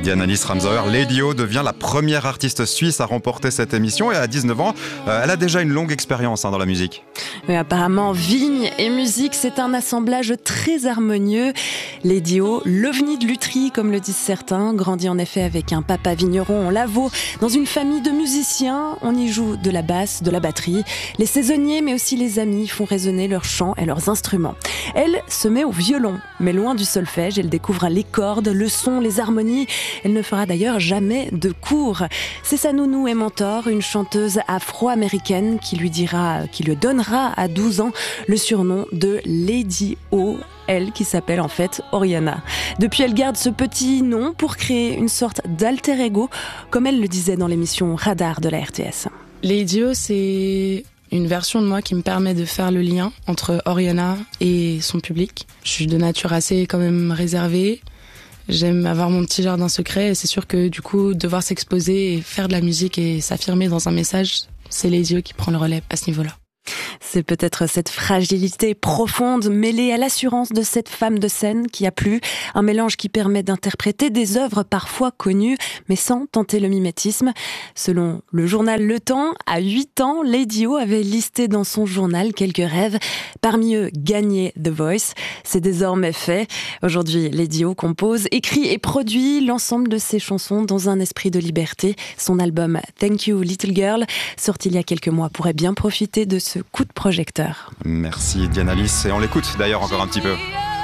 Diana-Lys Ramsauer, Lady O devient la première artiste suisse à remporter cette émission et à 19 ans, elle a déjà une longue expérience dans la musique. Mais apparemment, vigne et musique, c'est un assemblage très harmonieux. Lady O, l'ovni de Lutry, comme le disent certains, grandit en effet avec un papa vigneron en Lavaux, dans une famille de musiciens. On y joue de la basse, de la batterie. Les saisonniers, mais aussi les amis, font résonner leurs chants et leurs instruments. Elle se met au violon, mais loin du solfège, elle découvre les cordes, le son, les harmonies. Elle ne fera d'ailleurs jamais de cours. C'est sa nounou et mentor, une chanteuse afro-américaine qui lui donnera à 12 ans le surnom de Lady O. Elle qui s'appelle en fait Oriana. Depuis, elle garde ce petit nom pour créer une sorte d'alter ego, comme elle le disait dans l'émission Radar de la RTS. Lady O, c'est une version de moi qui me permet de faire le lien entre Oriana et son public. Je suis de nature assez quand même réservée. J'aime avoir mon petit jardin secret et c'est sûr que du coup, devoir s'exposer et faire de la musique et s'affirmer dans un message, c'est Lady O qui prend le relais à ce niveau-là. C'est peut-être cette fragilité profonde mêlée à l'assurance de cette femme de scène qui a plu, un mélange qui permet d'interpréter des œuvres parfois connues, mais sans tenter le mimétisme. Selon le journal Le Temps, à 8 ans, Lady O avait listé dans son journal quelques rêves, parmi eux gagner The Voice. C'est désormais fait. Aujourd'hui, Lady O compose, écrit et produit l'ensemble de ses chansons dans un esprit de liberté. Son album Thank You Little Girl, sorti il y a quelques mois, pourrait bien profiter de ce coup de projecteur. Merci Diana-Lys, et on l'écoute d'ailleurs encore un petit peu.